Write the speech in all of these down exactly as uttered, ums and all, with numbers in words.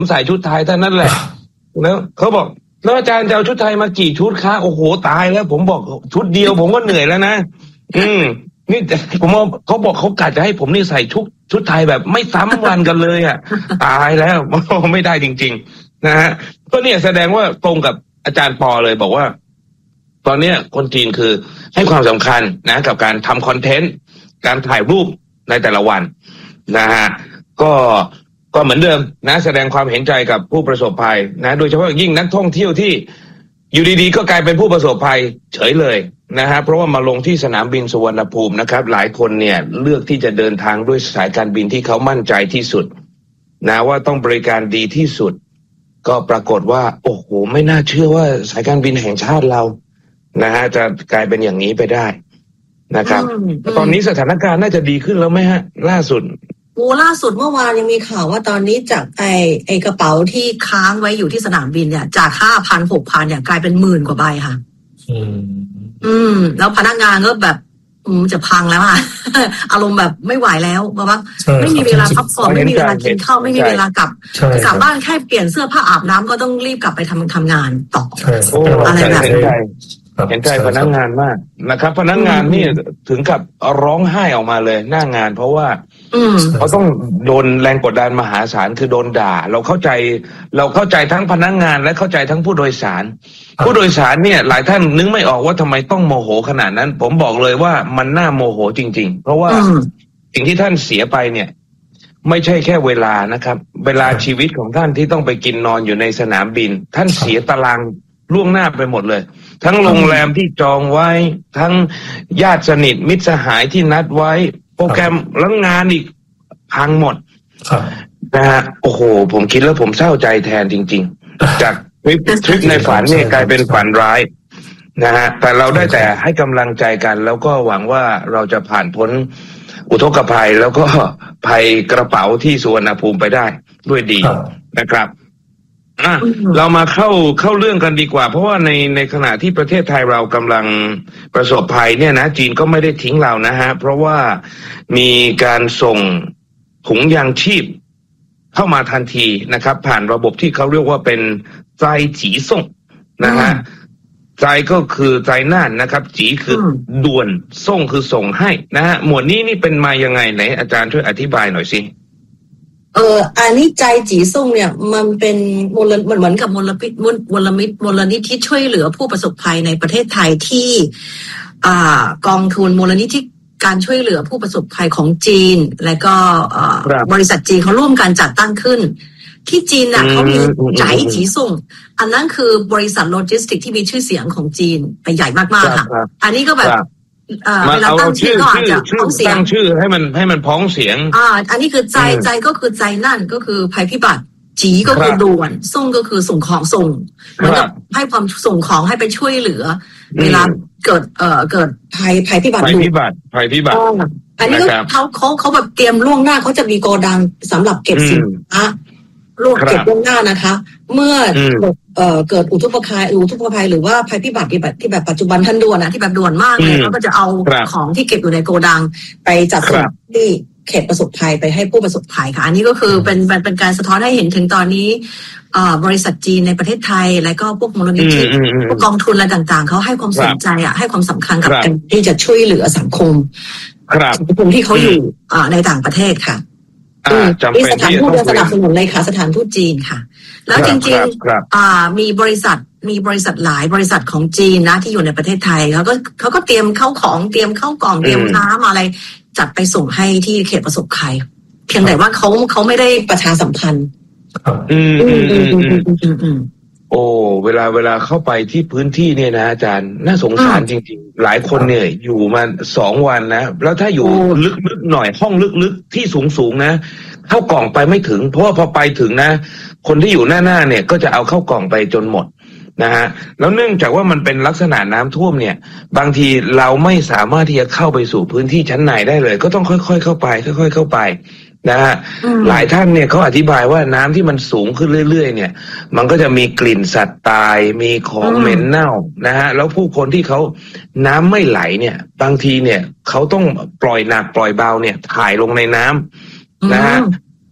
ใส่ชุดไทยเท่านั้นแหละแล้วเขาบอกแล้วอาจารย์จะเอาชุดไทยมากี่ชุดคะโอ้โหตายแล้วผมบอกชุดเดียวผมก็เหนื่อยแล้วนะอืมนี่ผมว่าเขาบอกเขากะจะให้ผมนี่ใส่ชุดชุดไทยแบบไม่ซ้ำวันกันเลยอ่ะตายแล้วไม่ได้จริงๆนะฮะก็เนี่ยแสดงว่าตรงกับอาจารย์ปอเลยบอกว่าตอนนี้คนจีนคือให้ความสำคัญนะกับการทำคอนเทนต์การถ่ายรูปในแต่ละวันนะฮะก็ก็เหมือนเดิมนะแสดงความเห็นใจกับผู้ประสบภัยนะโดยเฉพาะยิ่งนักท่องเที่ยวที่อยู่ดีๆก็กลายเป็นผู้ประสบภัยเฉยเลยนะฮะเพราะว่ามาลงที่สนามบินสุวรรณภูมินะครับหลายคนเนี่ยเลือกที่จะเดินทางด้วยสายการบินที่เขามั่นใจที่สุดนะว่าต้องบริการดีที่สุดก็ปรากฏว่าโอ้โหไม่น่าเชื่อว่าสายการบินแห่งชาติเรานะฮะจะกลายเป็นอย่างนี้ไปได้นะครับตอนนี้สถานการณ์น่าจะดีขึ้นแล้วไหมฮะล่าสุดโอ้ล่าสุดเมื่อวานยังมีข่าวว่าตอนนี้จากไอไอกระเป๋าที่ค้างไว้อยู่ที่สนามบินเนี่ยจากห้าพันหกพันเนี่ยกลายเป็นหมื่นกว่าใบค่ะอืมอืมแล้วพนักงานก็แบบอืมจะพังแล้วอ่ะ อารมณ์แบบไม่ไหวแล้วเพราะว่าไม่มีเวลาพักผ่อนไม่มีเวลากินข้าวไม่มีเวลากลับกลับบ้านแค่เปลี่ยนเสื้อผ้าอาบน้ำก็ต้องรีบกลับไปทำทำงานต่ออะไรแบบนี้เห็นใจพนักงานมากนะครับพนักงานนี่ถึงกับร้องไห้ออกมาเลยหน้างานเพราะว่าเขาต้องโดนแรงกดดันมหาศาลคือโดนด่าเราเข้าใจเราเข้าใจทั้งพนักงานและเข้าใจทั้งผู้โดยสารผู้โดยสารเนี่ยหลายท่านนึกไม่ออกว่าทำไมต้องโมโหขนาดนั้นผมบอกเลยว่ามันน่าโมโหจริงๆเพราะว่าสิ่งที่ท่านเสียไปเนี่ยไม่ใช่แค่เวลานะครับเวลาชีวิตของท่านที่ต้องไปกินนอนอยู่ในสนามบินท่านเสียตารางล่วงหน้าไปหมดเลยทั้งโรงแรมที่จองไว้ทั้งญาติสนิทมิตรสหายที่นัดไว้โปรแกรมแล้วงานอีกพังหมดนะฮะโอ้โหผมคิดแล้วผมเศร้าใจแทนจริงๆจากทริปทริปในฝันเนี่ยกลายเป็นฝันร้ายนะฮะแต่เราได้แต่ให้กำลังใจกันแล้วก็หวังว่าเราจะผ่านพ้นอุทกภัยแล้วก็ภัยกระเป๋าที่สุวรรณภูมิไปได้ด้วยดีนะครับอ่ะเรามาเข้าเข้าเรื่องกันดีกว่าเพราะว่าในในขณะที่ประเทศไทยเรากำลังประสบภัยเนี่ยนะจีนก็ไม่ได้ทิ้งเรานะฮะเพราะว่ามีการส่งถุงยางชีพเข้ามาทันทีนะครับผ่านระบบที่เขาเรียกว่าเป็นใจจีส่งนะฮะใจก็คือใจน่านนะครับจีคือด่วนส่งคือส่งให้นะฮะหมวดนี้นี่เป็นมายังไงไหนอาจารย์ช่วยอธิบายหน่อยสิเอออันนี้ใจจีส่งเนี่ยมันเป็นมูลมันเหมือนกับมูลพิษมูลมิตรมูลนิธิช่วยเหลือผู้ประสบภัยในประเทศไทยที่อ่ากองทุนมูลนิธิการช่วยเหลือผู้ประสบภัยของจีนและก็บริษัทจีนเขาร่วมกันจัดตั้งขึ้นที่จีนน่ะเขามีใจจีส่งอันนั้นคือบริษัทโลจิสติกที่มีชื่อเสียงของจีนไปใหญ่มากๆค่ะอันนี้ก็แบบเวลาตั้งชื่อก็อาจจะพ้องเสียงตั้งชื่อให้มันให้มันพ้องเสียงอ่าอันนี้คือใจใจก็คือใจนั่นก็คือภัยพิบัติจีก็คือด่วนส่งก็คือส่งของส่งเหมือนกับให้ความส่งของให้ไปช่วยเหลือเวลาเกิดเอ่อเกิดภัยภัยพิบัติภัยพิบัติภัยพิบัติอันนี้ก็เขาเขาเขาแบบเตรียมล่วงหน้าเขาจะมีโกดังสำหรับเก็บสินค้าล่วงเก็บล่วงหน้านะคะเมื่อเอ่อเกิดอุทกภัยอุทกภัยหรือว่าภัยพิบัติที่แบบที่แบบปัจจุบันทันด่วนนะที่แบบด่วนมากเลยเขาก็จะเอาของที่เก็บอยู่ในโกดังไปจัดส่งที่เขตประสบภัยไปให้ผู้ประสบภัยค่ะอันนี้ก็คือเป็นเป็นการสะท้อนให้เห็นถึงตอนนี้บริษัทจีนในประเทศไทยและก็พวกมูลนิธิพวกกองทุนอะไรต่างๆเขาให้ความสนใจอ่ะให้ความสำคัญกับการที่จะช่วยเหลือสังคมสังคมที่เขาอยู่ในต่างประเทศค่ะมีสถานทูตสนับสนุนเลยค่ะสถานทูตจีนค่ะแล้วจริงๆมีบริษัทมีบริษัทหลายบริษัทของจีนนะที่อยู่ในประเทศไทยเขาก็เขาก็เตรียมเข้าของเตรียมเข้ากล่องเตรียมน้ำอะไรจัดไปส่งให้ที่เขตประสบภัยเพียงแต่ว่าเขาเขาไม่ได้ประชาสัมพันธ์อืมอืมอืมอืมโอ้เวลาเวลาเข้าไปที่พื้นที่เนี่ยนะอาจารย์น่าสงสารจริงๆหลายคนเนี่ยอยู่มาสองวันนะแล้วถ้าอยู่ลึกๆหน่อยห้องลึกๆที่สูงๆนะเข้ากล่องไปไม่ถึงเพราะว่าพอไปถึงนะคนที่อยู่หน้าๆเนี่ยก็จะเอาเข้ากล่องไปจนหมดนะฮะแล้วเนื่องจากว่ามันเป็นลักษณะน้ำท่วมเนี่ยบางทีเราไม่สามารถที่จะเข้าไปสู่พื้นที่ชั้นในได้เลยก็ต้องค่อยๆเข้าไปค่อยๆเข้าไปนะฮะหลายท่านเนี่ยเขาอธิบายว่าน้ำที่มันสูงขึ้นเรื่อยๆเนี่ยมันก็จะมีกลิ่นสัตว์ตายมีของเหม็นเน่านะฮะแล้วผู้คนที่เขาน้ำไม่ไหลเนี่ยบางทีเนี่ยเขาต้องปล่อยหนักปล่อยเบาเนี่ยถ่ายลงในน้ำนะฮะ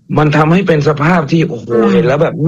มันทำให้เป็นสภาพที่โอ้โหเห็นแล้วแบบ